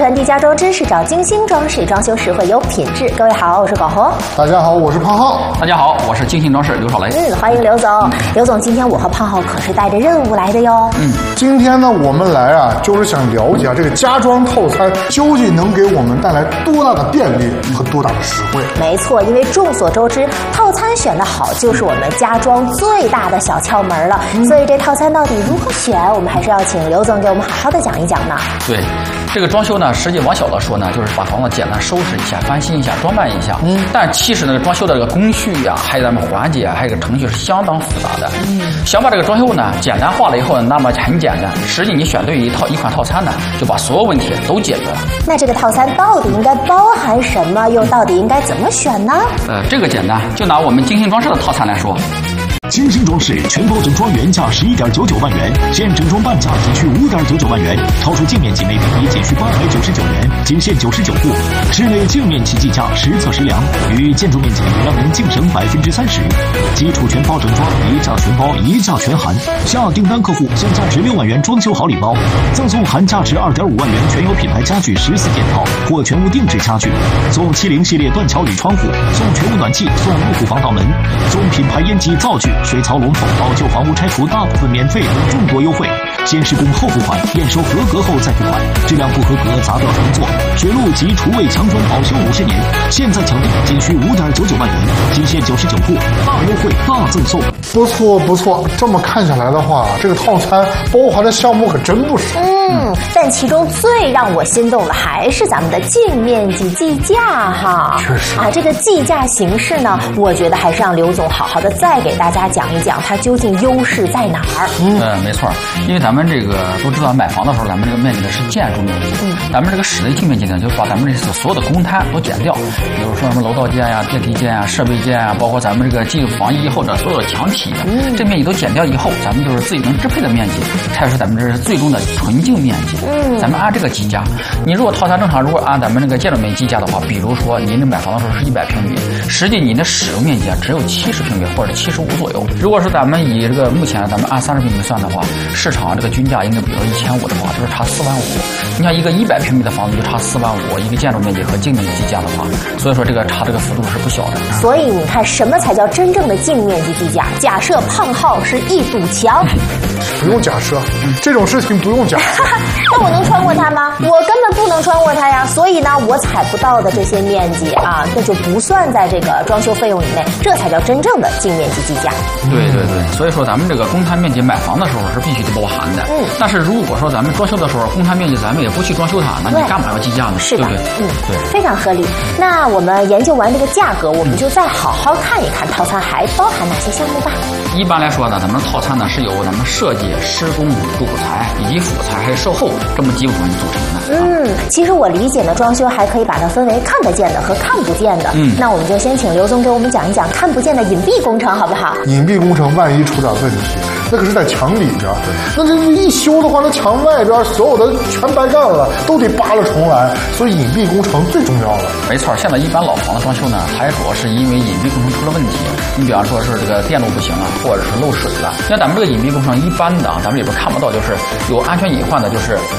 传递家装知识，找精心装饰，装修实惠有品质。各位好，我是广红。 大家好，我是胖浩。 大家好，我是精心装饰刘少雷。 欢迎刘总。刘总，今天我和胖浩可是带着任务来的哟。 今天呢，我们来就是想了解这个家装套餐究竟能给我们带来多大的便利和多大的实惠。 没错，因为众所周知，套餐选得好就是我们家装最大的小窍门了。所以这套餐到底如何选，我们还是要请刘总给我们好好的讲一讲呢。 对，这个装修呢，实际往小了说呢，就是把房子简单收拾一下、翻新一下、装扮一下。但其实呢，装修的这个工序呀，还有咱们环节，还有个程序是相当复杂的。想把这个装修呢简单化了以后，那么很简单。实际你选对一款套餐呢，就把所有问题都解决了。 那这个套餐到底应该包含什么？又到底应该怎么选呢？ 这个简单，就拿我们精心装饰的套餐来说。 精心装饰全包整装原价11.99万元，现整装半价仅需5.99万元，超出净面积每平米仅需899元，仅限99户。室内净面积计价实测实量，与建筑面积让您净省30%。基础全包整装，一价全包，一价全含。下订单客户享价值6万元装修好礼包，赠送含价值2.5万元全有品牌家具14件套或全屋定制家具，送70系列断桥铝窗户，送全屋暖气，送入户防盗门，送品牌烟机灶具、水槽龙头，老旧房屋拆除大部分免费等众多优惠。先施工后付款，验收合格后再付款，质量不合格砸掉重做。水路及厨卫墙砖保修50年，现在抢订仅需5.99万元，仅限99户，大优惠大赠送。 不错不错，这么看下来的话，这个套餐包含的项目可真不少。 但其中最让我心动的还是咱们的净面积计价哈。 确实这个计价形式呢，我觉得还是让刘总好好的再给大家讲一讲它究竟优势在哪儿。 没错，因为咱们这个都知道，买房的时候咱们这个面积呢是建筑面积，咱们这个室内净面积呢就把咱们这所有的公摊都减掉，比如说什么楼道间呀、电梯间呀、设备间呀，包括咱们这个进入房以后的所有的墙体，这面积都减掉以后，咱们就是自己能支配的面积，才是咱们这是最终的纯净面积。咱们按这个计价，你如果套餐正常，如果按咱们这个建筑面积计价的话，比如说您这买房的时候是100平米，实际您的使用面积只有70平米或者75左右。如果是咱们以这个目前咱们按30平米算的话，市场这个均价应该比如1500的话，就是差4万5。你像一个100平米的房子就差4万5，一个建筑面积和净面积计价的话，所以说这个差这个幅度是不小的。 所以你看，什么才叫真正的净面积计价？假设胖浩是一堵墙， 不用假设，这种事情不用假设。 那我能穿过它吗？我根本不能穿过它呀。所以呢，我踩不到的这些面积那就不算在这个装修费用以内，这才叫真正的净面积计价。 对，所以说咱们这个公摊面积买房的时候是必须得包含的。但是如果说咱们装修的时候，公摊面积咱们也不去装修它，那你干嘛要计价呢？ 是的， 对不对？对， 非常合理。那我们研究完这个价格，我们就再好好看一看套餐还包含哪些项目吧。 一般来说呢，咱们套餐呢是由咱们设计、施工、入户材以及辅材还有售后这么几部分组成的。 其实我理解呢，装修还可以把它分为看得见的和看不见的。那我们就先请刘总给我们讲一讲看不见的隐蔽工程，好不好？ 隐蔽工程万一出点问题，那可是在墙里边，那这一修的话，那墙外边所有的全白干了，都得扒了重来。所以隐蔽工程最重要了。 没错，现在一般老房的装修呢，还主要是因为隐蔽工程出了问题。你比方说是这个电路不行了，或者是漏水了。像咱们这个隐蔽工程一般的咱们里边看不到，就是有安全隐患的，就是